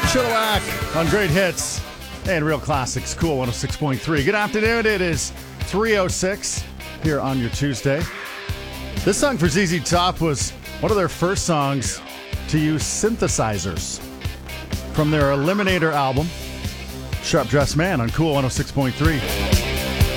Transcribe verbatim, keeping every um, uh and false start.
Chilliwack on Great Hits and Real Classics, Cool one oh six point three. Good afternoon. It is three oh six here on your Tuesday. This song for Z Z Top was one of their first songs to use synthesizers from their Eliminator album, Sharp Dressed Man on Cool one oh six point three.